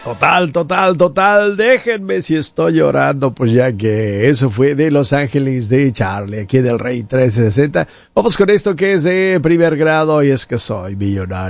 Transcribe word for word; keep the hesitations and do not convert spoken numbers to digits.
Total, total, total. Déjenme si estoy llorando, pues ya que eso fue de Los Ángeles de Charlie, aquí del Rey trescientos sesenta. Vamos con esto que es de primer grado y es que soy millonario.